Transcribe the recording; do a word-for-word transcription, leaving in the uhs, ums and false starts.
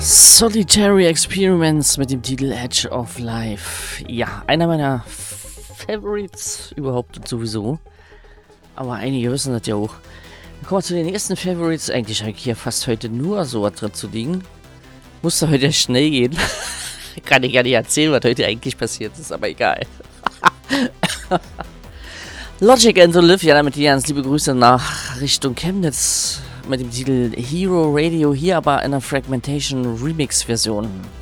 Solitary Experiments mit dem Titel Edge of Life. Ja, einer meiner Favorites überhaupt und sowieso. Aber einige wissen das ja auch. Dann kommen wir zu den nächsten Favorites. Eigentlich habe ich hier fast heute nur so was drin zu liegen. Musste heute schnell gehen. Kann ich gar nicht erzählen, was heute eigentlich passiert ist, aber egal. Logic and Olivia, damit die ganz liebe Grüße nach Richtung Chemnitz mit dem Titel Hero Radio, hier aber in einer Fragmentation Remix Version.